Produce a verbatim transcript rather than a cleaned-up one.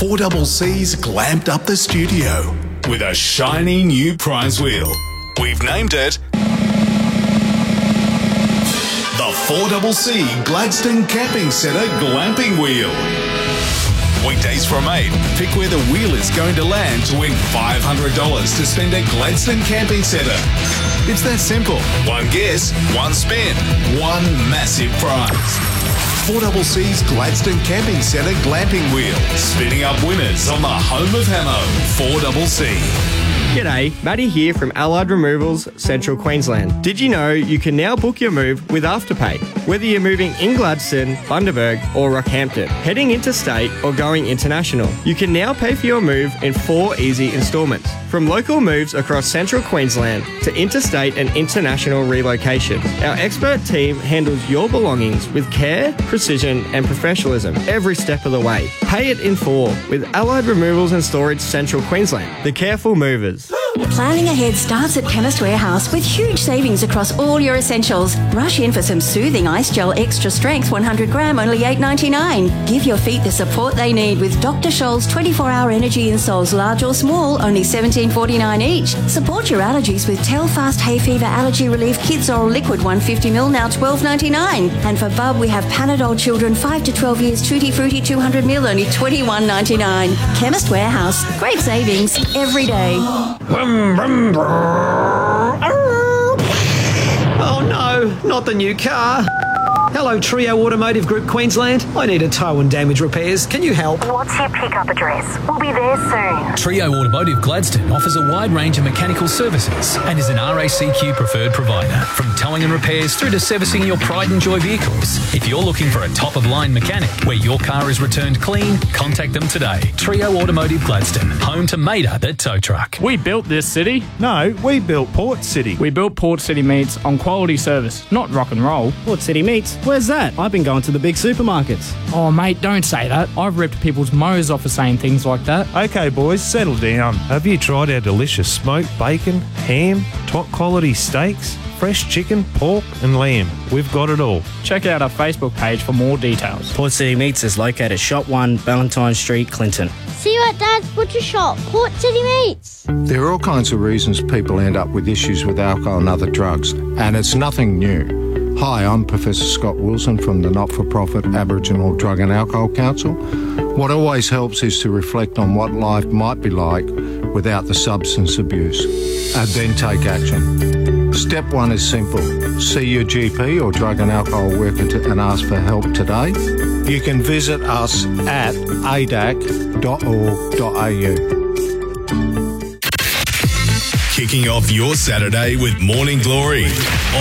four C's glamped up the studio with a shiny new prize wheel. We've named it the four C Gladstone Camping Centre Glamping Wheel. Weekdays from eight, pick where the wheel is going to land to win five hundred dollars to spend at Gladstone Camping Centre. It's that simple. One guess, one spin, one massive prize. four C's Gladstone Camping Centre Glamping Wheel, spinning up winners on the home of Hamo, four C. G'day, Matty here from Allied Removals, Central Queensland. Did you know you can now book your move with Afterpay? Whether you're moving in Gladstone, Bundaberg or Rockhampton, heading interstate or going international, you can now pay for your move in four easy instalments. From local moves across Central Queensland to interstate and international relocation, our expert team handles your belongings with care, precision and professionalism every step of the way. Pay it in four with Allied Removals and Storage Central Queensland, the careful movers. Planning ahead starts at Chemist Warehouse with huge savings across all your essentials. Rush in for some soothing ice gel extra strength one hundred gram, only eight ninety-nine. Give your feet the support they need with Doctor Scholl's twenty-four hour energy insoles, large or small, only seventeen forty-nine each. Support your allergies with Telfast Hay Fever Allergy Relief Kids Oral Liquid one hundred fifty milliliters, now twelve ninety-nine. And for Bub, we have Panadol Children five to twelve years Tutti Frutti two hundred milliliters, only twenty-one ninety-nine. Chemist Warehouse, great savings every day. Oh no, not the new car. Hello, Trio Automotive Group Queensland. I need a tow and damage repairs. Can you help? What's your pickup address? We'll be there soon. Trio Automotive Gladstone offers a wide range of mechanical services and is an R A C Q preferred provider. From towing and repairs through to servicing your pride and joy vehicles. If you're looking for a top-of-line mechanic where your car is returned clean, contact them today. Trio Automotive Gladstone, home to Mater the tow truck. We built this city. No, we built Port City. We built Port City Meats on quality service, not rock and roll. Port City Meats? Where's that? I've been going to the big supermarkets. Oh, mate, don't say that. I've ripped people's mows off for saying things like that. Okay, boys, settle down. Have you tried our delicious smoked bacon, ham, top quality steaks, fresh chicken, pork and lamb? We've got it all. Check out our Facebook page for more details. Port City Meats is located Shop one, Valentine Street, Clinton. See you at Dad's Butcher Shop, Port City Meats. There are all kinds of reasons people end up with issues with alcohol and other drugs, and it's nothing new. Hi, I'm Professor Scott Wilson from the not-for-profit Aboriginal Drug and Alcohol Council. What always helps is to reflect on what life might be like without the substance abuse, and then take action. Step one is simple. See your G P or drug and alcohol worker to, and ask for help today. You can visit us at a d a c dot org dot a u. Kicking off your Saturday with Morning Glory.